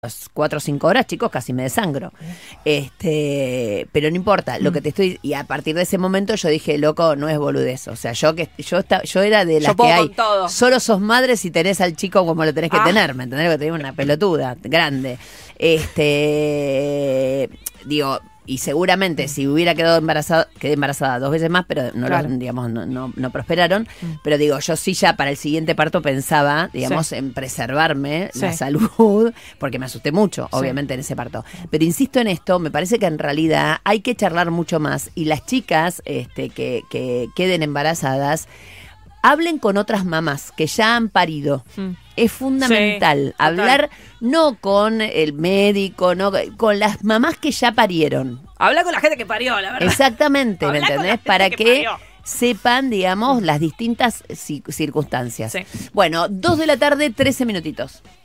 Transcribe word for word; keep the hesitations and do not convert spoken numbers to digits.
cuatro o cinco horas, chicos, casi me desangro. Este, pero no importa, lo que te estoy, y a partir de ese momento yo dije, loco, no es boludez. O sea, yo que yo está, yo era de las Yo que hay. todo. Solo sos madre si tenés al chico como lo tenés que Ah. tener, ¿me entendés? Que tenés una pelotuda grande. Este, digo, y seguramente si hubiera quedado embarazada, quedé embarazada dos veces más, pero no, Claro. lo, digamos, no, no, no prosperaron. Pero digo, yo sí ya para el siguiente parto pensaba, digamos, Sí. en preservarme la Sí. salud, porque me asusté mucho, Sí. obviamente, en ese parto. Pero insisto en esto, me parece que en realidad hay que charlar mucho más. Y las chicas este, que, que queden embarazadas, hablen con otras mamás que ya han parido. Mm. Es fundamental Sí, total. hablar no con el médico, no con las mamás que ya parieron. Habla con la gente que parió, la verdad. Exactamente, ¿me Habla con la entendés? gente Para que que, parió. sepan, digamos, las distintas ci- circunstancias. Sí. Bueno, dos de la tarde, trece minutitos.